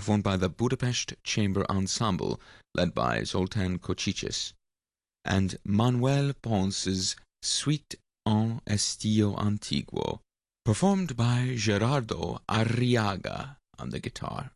performed by the Budapest Chamber Ensemble, led by Zoltán Kocsis, and Manuel Ponce's Suite en Estilo Antiguo, performed by Gerardo Arriaga on the guitar.